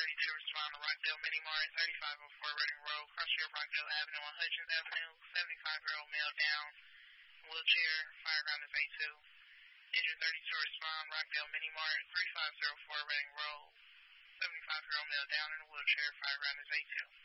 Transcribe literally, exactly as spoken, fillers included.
thirty-two respond to Rockdale Mini Mart, thirty-five oh four Reading Road, cross street Rockdale Avenue on Hutchins Avenue, seventy-five-year-old male down, wheelchair, fireground is A two. Engine thirty-two respond, Rockdale Mini Mart, thirty-five oh four Reading Road, seventy-five-year-old male down in a wheelchair, fireground is A two.